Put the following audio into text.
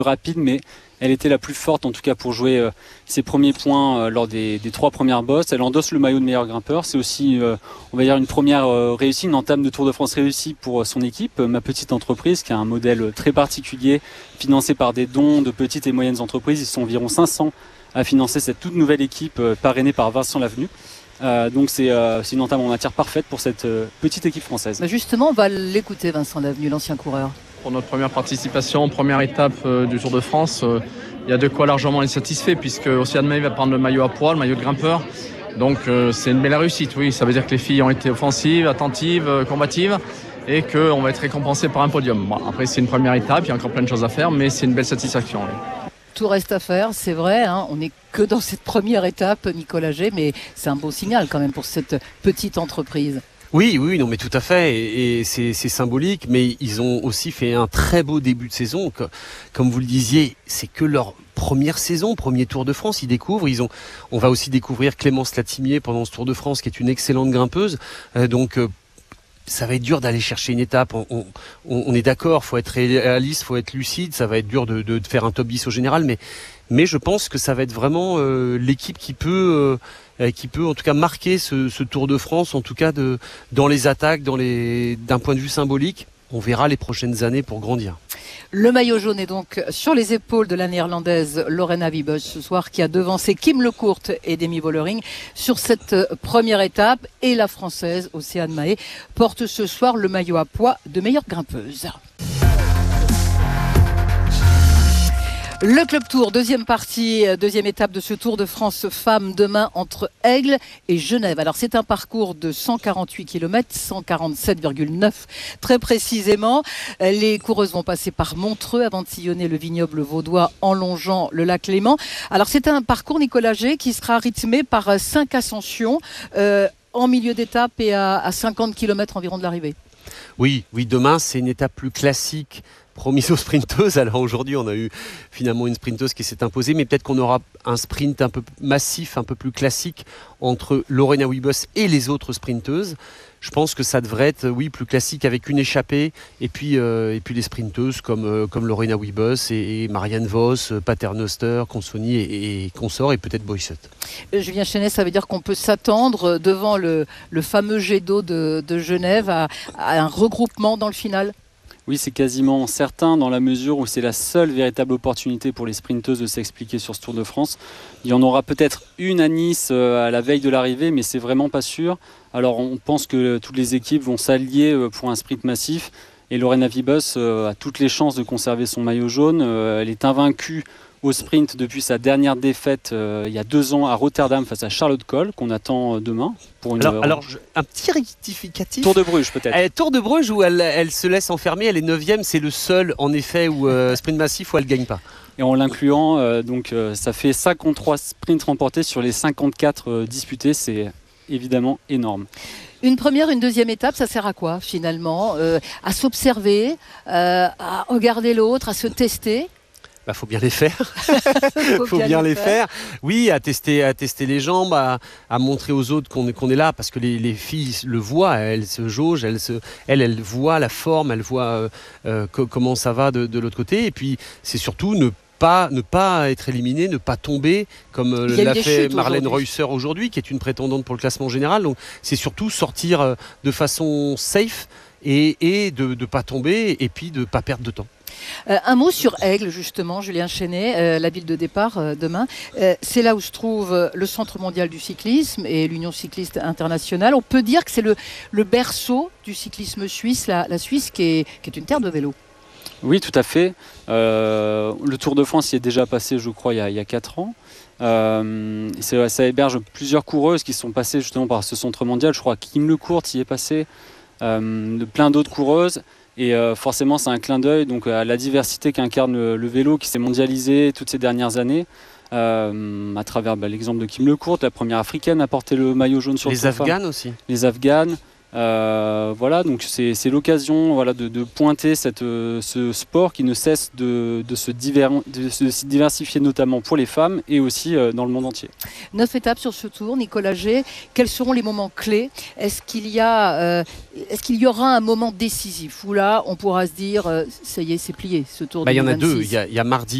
rapide, mais elle était la plus forte en tout cas pour jouer ses premiers points lors des 3 premières bosses. Elle endosse le maillot de meilleur grimpeur. C'est aussi, on va dire, une première réussite, une entame de Tour de France réussie pour son équipe, Ma Petite Entreprise, qui a un modèle très particulier, financé par des dons de petites et moyennes entreprises. Ils sont environ 500 à financer cette toute nouvelle équipe parrainée par Vincent Lavenu. Donc c'est une entame en matière parfaite pour cette petite équipe française. Justement, on va l'écouter, Vincent Lavenu, l'ancien coureur. Pour notre première participation, première étape du Tour de France, il y a de quoi largement être satisfait puisque Océane May va prendre le maillot à poids, le maillot de grimpeur. Donc c'est une belle réussite, oui. Ça veut dire que les filles ont été offensives, attentives, combatives et qu'on va être récompensé par un podium. Bon, après c'est une première étape, il y a encore plein de choses à faire, mais c'est une belle satisfaction. Oui. Tout reste à faire, c'est vrai, on n'est que dans cette première étape, Nicolas Gey, mais c'est un beau signal quand même pour cette petite entreprise. Oui, non, mais tout à fait, et c'est symbolique, mais ils ont aussi fait un très beau début de saison. Comme vous le disiez, c'est que leur première saison, premier Tour de France, ils découvrent. On va aussi découvrir Clémence Latimier pendant ce Tour de France, qui est une excellente grimpeuse. Ça va être dur d'aller chercher une étape. On est d'accord, faut être réaliste, faut être lucide. Ça va être dur de faire un top 10 au général, mais je pense que ça va être vraiment l'équipe qui peut en tout cas marquer ce Tour de France, en tout cas dans les attaques, d'un point de vue symbolique. On verra les prochaines années pour grandir. Le maillot jaune est donc sur les épaules de la néerlandaise Lorena Wiebes ce soir, qui a devancé Kim Lecourt et Demi Vollering sur cette première étape. Et la française Océane Mahé porte ce soir le maillot à poids de meilleure grimpeuse. Le Club Tour, deuxième partie, deuxième étape de ce Tour de France femmes demain entre Aigle et Genève. Alors c'est un parcours de 148 km, 147,9 très précisément. Les coureuses vont passer par Montreux avant de sillonner le vignoble vaudois en longeant le lac Léman. Alors c'est un parcours, Nicolas Gey, qui sera rythmé par 5 ascensions en milieu d'étape et à 50 km environ de l'arrivée. Oui, demain c'est une étape plus classique, promise aux sprinteuses. Alors aujourd'hui on a eu finalement une sprinteuse qui s'est imposée, mais peut-être qu'on aura un sprint un peu massif, un peu plus classique entre Lorena Wiebes et les autres sprinteuses. Je pense que ça devrait être plus classique avec une échappée et puis les sprinteuses comme Lorena Wiebes et Marianne Vos, Paternoster, Consoni et consorts, et peut-être Boyset. Julien Chenet, ça veut dire qu'on peut s'attendre devant le fameux jet d'eau de Genève à un regroupement dans le final? Oui, c'est quasiment certain dans la mesure où c'est la seule véritable opportunité pour les sprinteuses de s'expliquer sur ce Tour de France. Il y en aura peut-être une à Nice à la veille de l'arrivée, mais c'est vraiment pas sûr. Alors on pense que toutes les équipes vont s'allier pour un sprint massif et Lorena Wiebes a toutes les chances de conserver son maillot jaune. Elle est invaincue au sprint depuis sa dernière défaite il y a 2 ans à Rotterdam face à Charlotte Kohl, qu'on attend demain. Pour une alors, un petit rectificatif. Tour de Bruges peut-être. Tour de Bruges où elle se laisse enfermer, elle est 9e, c'est le seul en effet où sprint massif où elle ne gagne pas. Et en l'incluant, ça fait 53 sprints remportés sur les 54 disputés, c'est évidemment énorme. Une première, une deuxième étape, ça sert à quoi finalement? À s'observer, à regarder l'autre, à se tester? Faut bien les faire. Faut bien les faire. Oui, à tester les jambes, à montrer aux autres qu'on est là, parce que les filles le voient, elles se jaugent, elles voient la forme, elles voient comment ça va de l'autre côté. Et puis c'est surtout ne pas être éliminé, ne pas tomber comme l'a fait Marlène Reusser aujourd'hui, qui est une prétendante pour le classement général. Donc c'est surtout sortir de façon safe et de ne pas tomber et puis de ne pas perdre de temps. Un mot sur Aigle, justement, Julien Chenet, la ville de départ demain. C'est là où se trouve le Centre mondial du cyclisme et l'Union cycliste internationale. On peut dire que c'est le berceau du cyclisme suisse, la Suisse qui est une terre de vélo. Oui, tout à fait. Le Tour de France y est déjà passé, je crois, il y a 4 ans. Ça héberge plusieurs coureuses qui sont passées justement par ce centre mondial. Je crois que Kim Lecourt y est passé, de plein d'autres coureuses. Et forcément, c'est un clin d'œil donc, à la diversité qu'incarne le vélo qui s'est mondialisé toutes ces dernières années. À travers l'exemple de Kim Lecourt, la première africaine à porter le maillot jaune sur le Les Afghanes aussi. Les Afghanes. Voilà, donc c'est l'occasion voilà, de pointer ce sport qui ne cesse de se diversifier, notamment pour les femmes et aussi dans le monde entier. 9 étapes sur ce tour, Nicolas Gey. Quels seront les moments clés? Est-ce qu'il y aura un moment décisif où là, on pourra se dire, ça y est, c'est plié, ce tour 2026? Il y en a deux. Il y a mardi